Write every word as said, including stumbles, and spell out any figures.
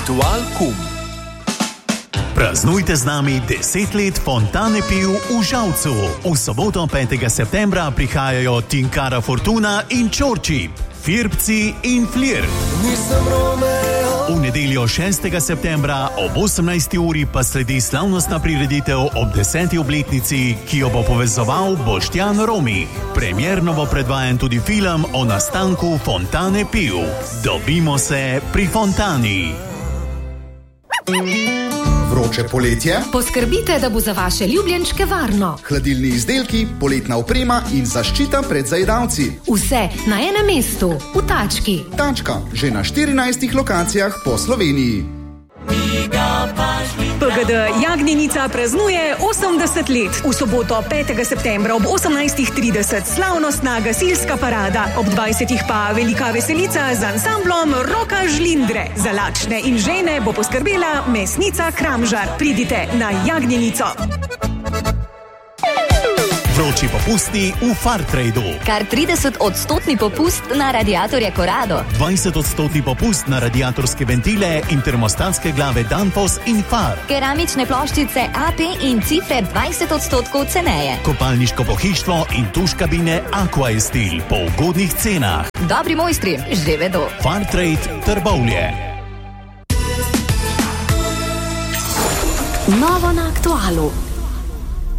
Aktualkum. Praznujte z nami deset let Fontane piv v Žalcu. V soboto petega septembra prihajajo Tinkara Fortuna in Čorči, Firbci in Flirt. V nedeljo šestega septembra ob osemnajsti uri pa sledi slavnostna prireditev ob deseti obletnici, ki jo bo povezoval Boštjan Romi. Premierno bo predvajan tudi film o nastanku Fontane piv. Dobimo se pri Fontani. Vroče poletje? Poskrbite, da bo za vaše ljubljenčke varno. Hladilni izdelki, poletna oprema in zaščita pred zajedavci. Vse na enem mestu, v Tački. Tačka, že na štirinajstih lokacijah po Sloveniji. P G D Jagnjenica praznuje osemdeset let. V soboto petega septembra ob osemnajstih trideset slavnostna gasilska parada. Ob dvajsetih pa velika veselica z ansamblom Roka Žlindre. Za lačne in žene bo poskrbela mesnica Kramžar. Pridite na Jagnjenico. Vroči popusti v Fartradu. Kar trideset odstotni popust na radiatorje Corrado. dvajset odstotni popust na radiatorske ventile in termostatske glave Danfoss in Far. Keramične ploščice A P in cifre dvajset odstotkov ceneje. Kopalniško pohištvo in tuš kabine Aquaestil po ugodnih cenah. Dobri mojstri že vedo. Fartrade Trbovlje. Novo na Aktualu.